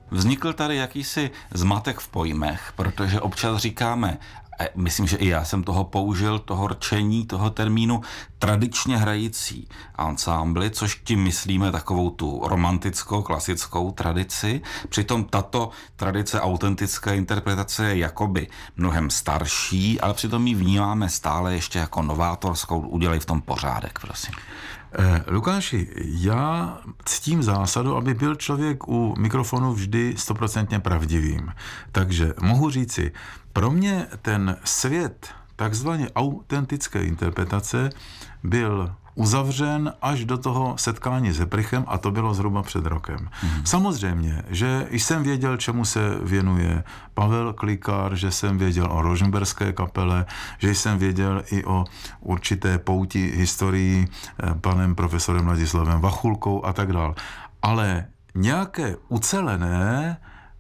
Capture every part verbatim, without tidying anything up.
Vznikl tady jakýsi zmatek v pojmech, protože občas říkáme, myslím, že i já jsem toho použil, toho rčení, toho termínu, tradičně hrající ansámbly, což tím myslíme takovou tu romantickou, klasickou tradici. Přitom tato tradice autentické interpretace je jakoby mnohem starší, ale přitom ji vnímáme stále ještě jako novátorskou. Udělej v tom pořádek, prosím. Eh, Lukáši, já ctím zásadu, aby byl člověk u mikrofonu vždy stoprocentně pravdivým. Takže mohu říci, pro mě ten svět takzvaně autentické interpretace byl uzavřen až do toho setkání s Heprichem a to bylo zhruba před rokem. Mm. Samozřejmě, že jsem věděl, čemu se věnuje Pavel Klikar, že jsem věděl o rožmberské kapele, že jsem věděl i o určité pouti historii panem profesorem Ladislavem Vachulkou a tak dál. Ale nějaké ucelené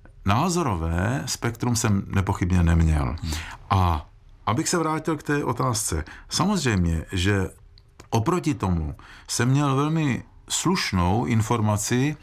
názorové spektrum jsem nepochybně neměl. Mm. A abych se vrátil k té otázce, samozřejmě, že oproti tomu jsem měl velmi slušnou informaci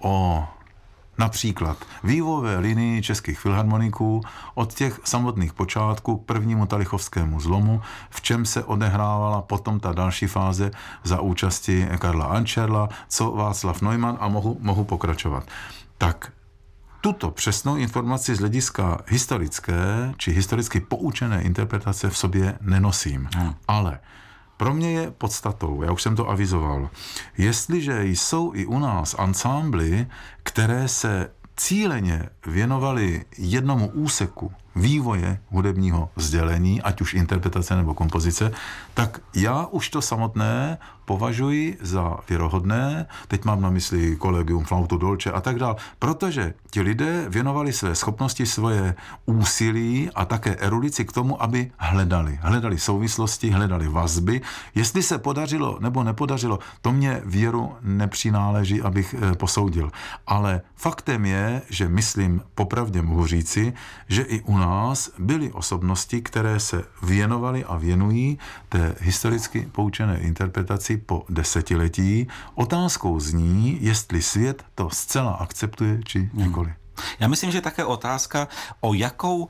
o například vývojové linii českých filharmoniků od těch samotných počátků k prvnímu talichovskému zlomu, v čem se odehrávala potom ta další fáze za účasti Karla Ančerla, co Václav Neumann a mohu, mohu pokračovat. Tak tuto přesnou informaci z hlediska historické či historicky poučené interpretace v sobě nenosím. Hmm. Ale pro mě je podstatou, já už jsem to avizoval, jestliže jsou i u nás ansámbly, které se cíleně věnovaly jednomu úseku vývoje hudebního sdělení, ať už interpretace nebo kompozice, tak já už to samotné považuji za věrohodné, teď mám na mysli Collegium Flauto Dolce a tak dále, protože ti lidé věnovali své schopnosti, svoje úsilí a také erudici k tomu, aby hledali. Hledali souvislosti, hledali vazby. Jestli se podařilo nebo nepodařilo, to mě věru nepřináleží, abych e, posoudil. Ale faktem je, že myslím, popravdě mohu říci, že i u nás byly osobnosti, které se věnovaly a věnují té historicky poučené interpretaci po desetiletí. Otázkou zní, jestli svět to zcela akceptuje, či nikoli. Já myslím, že také otázka, o jakou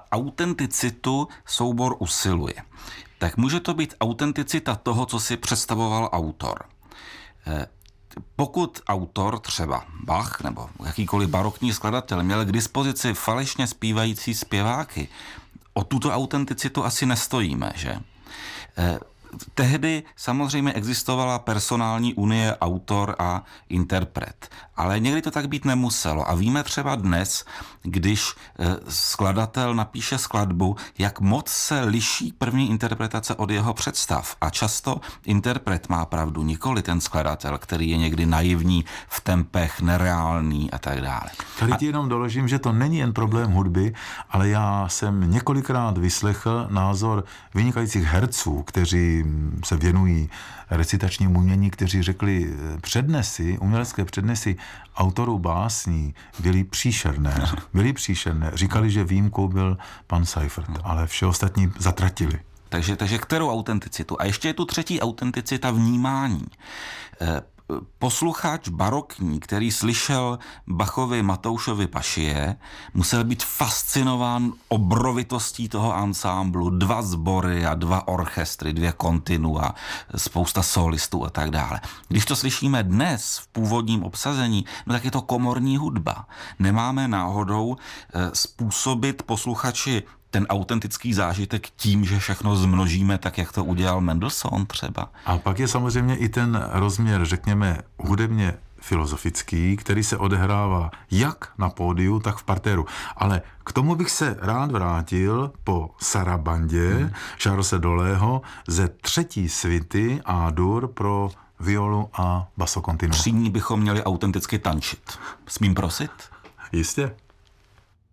autenticitu soubor usiluje. Tak může to být autenticita toho, co si představoval autor. Pokud autor, třeba Bach nebo jakýkoliv barokní skladatel, měl k dispozici falešně zpívající zpěváky, o tuto autenticitu asi nestojíme, že? Tehdy samozřejmě existovala personální unie autor a interpret, ale někdy to tak být nemuselo. A víme třeba dnes, když skladatel napíše skladbu, jak moc se liší první interpretace od jeho představ. A často interpret má pravdu, nikoli ten skladatel, který je někdy naivní, v tempech, nereálný a tak dále. Tady ti jenom doložím, že to není jen problém hudby, ale já jsem několikrát vyslechl názor vynikajících herců, kteří se věnují recitačnímu umění, kteří řekli, přednesy, umělecké přednesy autorů básní byly příšerné. Byly příšerné. Říkali, že výjimkou byl pan Seifert, ale vše ostatní zatratili. Takže, takže kterou autenticitu? A ještě je tu třetí autenticita vnímání. Posluchač barokní, který slyšel Bachovi Matoušovi Pašie, musel být fascinován obrovitostí toho ansámblu, dva sbory a dva orchestry, dvě kontinua, spousta solistů a tak dále. Když to slyšíme dnes v původním obsazení, no tak je to komorní hudba. Nemáme náhodou e, způsobit posluchači ten autentický zážitek tím, že všechno zmnožíme, tak jak to udělal Mendelssohn třeba. A pak je samozřejmě i ten rozměr, řekněme, hudebně filozofický, který se odehrává jak na pódiu, tak v partéru. Ale k tomu bych se rád vrátil po sarabandě hmm. Charlese Dolého ze třetí svity A-dur pro violu a basso continuo. Při ní bychom měli autenticky tančit. Smím prosit? Jistě.